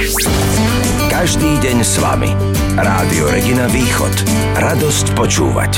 Každý deň s vami. Rádio Regina Východ. Radosť počúvať.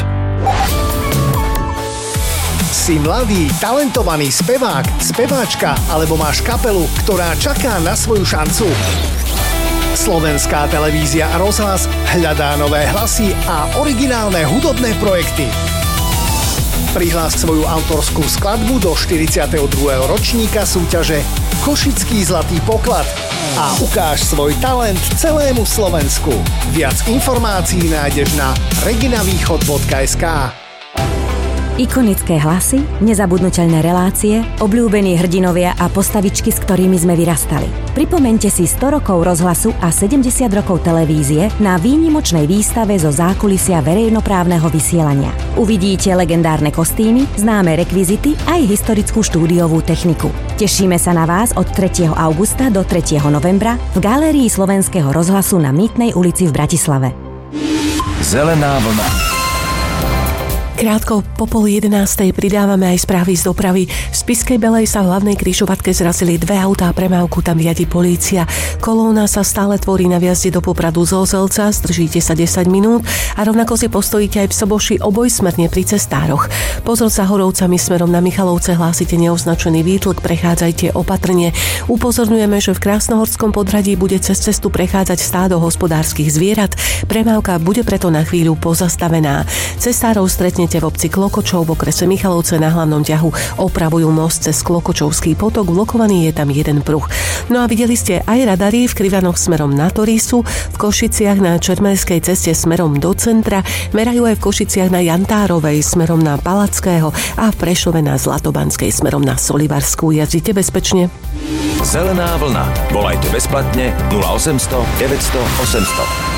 Si mladý, talentovaný spevák, speváčka alebo máš kapelu, ktorá čaká na svoju šancu? Slovenská televízia a rozhlas hľadá nové hlasy a originálne hudobné projekty. Prihlás svoju autorskú skladbu do 42. ročníka súťaže Košický zlatý poklad a ukáž svoj talent celému Slovensku. Viac informácií nájdeš na reginavýchod.sk. Ikonické hlasy, nezabudnuteľné relácie, obľúbení hrdinovia a postavičky, s ktorými sme vyrastali. Pripomeňte si 100 rokov rozhlasu a 70 rokov televízie na výnimočnej výstave zo zákulisia verejnoprávneho vysielania. Uvidíte legendárne kostýmy, známe rekvizity aj historickú štúdiovú techniku. Tešíme sa na vás od 3. augusta do 3. novembra v Galérii Slovenského rozhlasu na Mýtnej ulici v Bratislave. Zelená vlna. Krátko po 10:30 pridávame aj správy z dopravy. V Spišskej Belej sa v hlavnej križovatke zrazili dve autá, premávku tam riadi polícia. Kolóna sa stále tvorí na vjazde do Popradu z Ozelca, zdržíte sa 10 minút a rovnako si postojíte aj v Soboši obojsmerne pri cestároch. Pozor za Horovcami smerom na Michalovce, hlásite neoznačený výtlk, prechádzajte opatrne. Upozorňujeme, že v Krásnohorskom podhradí bude cez cestu prechádzať stádo hospodárskych zvierat. Premávka bude preto na chvíľu pozastavená. Cestárov stretne v obci Klokočov v okrese Michalovce na hlavnom ťahu. Opravujú most cez Klokočovský potok, blokovaný je tam jeden pruh. No a videli ste aj radary v Krivanoch smerom na Torisu, v Košiciach na Čermerskej ceste smerom do centra, merajú aj v Košiciach na Jantárovej smerom na Palackého a v Prešove na Zlatobanskej smerom na Solivarskú. Jazdite bezpečne. Zelená vlna. Volajte bezplatne 0800 900 800.